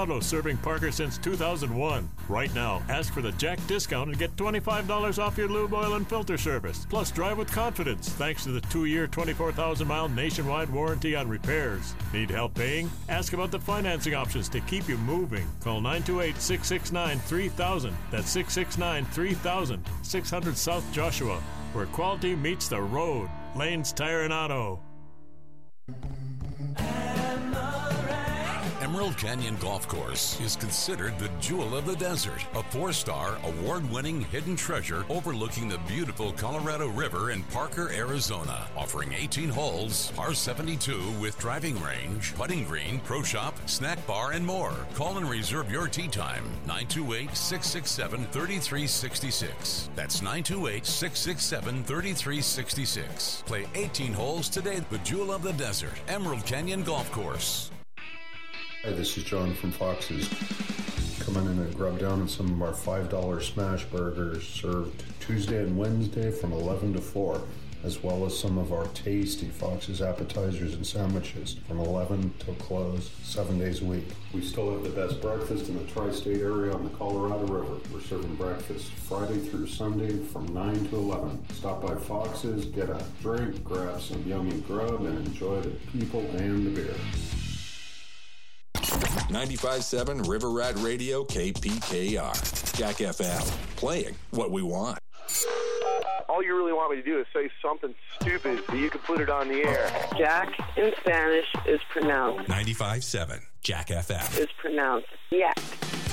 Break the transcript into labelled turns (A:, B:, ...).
A: Auto, serving Parker since 2001. Right now, ask for the Jack discount and get $25 off your lube oil and filter service. Plus, drive with confidence thanks to the 2-year, 24,000-mile nationwide warranty on repairs. Need help paying? Ask about the financing options to keep you moving. Call 928-669-3000. That's 669-3000. 600 South Joshua, where quality meets the road. Lane's Tire and Auto.
B: Emerald Canyon Golf Course is considered the jewel of the desert, a 4-star, award-winning hidden treasure overlooking the beautiful Colorado River in Parker, Arizona, offering 18 holes, par 72 with driving range, putting green, pro shop, snack bar, and more. Call and reserve your tee time, 928-667-3366. That's 928-667-3366. Play 18 holes today, the jewel of the desert, Emerald Canyon Golf Course.
C: Hi, this is John from Fox's. Come in and grub down on some of our $5 smash burgers served Tuesday and Wednesday from 11 to 4, as well as some of our tasty Fox's appetizers and sandwiches from 11 till close, 7 days a week. We still have the best breakfast in the tri-state area on the Colorado River. We're serving breakfast Friday through Sunday from 9 to 11. Stop by Fox's, get a drink, grab some yummy grub, and enjoy the people and the beer.
D: 95.7 River Rat Radio, KPKR. Jack FM, playing what we want.
E: All you really want me to do is say something stupid so you can put it on the air.
F: Jack in Spanish is pronounced
D: 95.7 Jack FM.
F: Is pronounced Yak.